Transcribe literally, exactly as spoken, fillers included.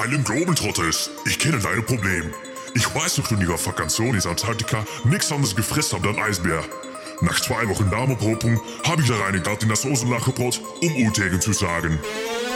Island Globetrotters, ich kenne dein Problem. Ich weiß noch, du in ihrer Vakantion in Antarktika nichts anderes gefressen habt als Eisbär. Nach zwei Wochen Darmerprobung habe ich da reine Gatt in das Osenlach gebracht, um Utegen zu sagen.